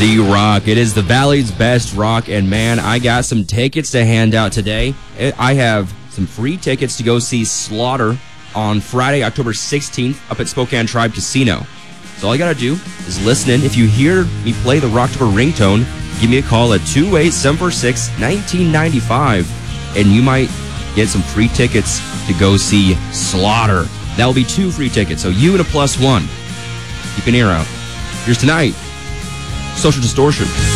Z-Rock. It is the Valley's best rock, and man, I got some tickets to hand out today. I have some free tickets to go see Slaughter on Friday, October 16th up at Spokane Tribe Casino. So all you gotta do is listen in. If you hear me play the Rocktober ringtone, give me a call at 28746-1995, and you might get some free tickets to go see Slaughter. That will be 2 free tickets, so you and a +1. Keep an ear out. Here's tonight, Social Distortion.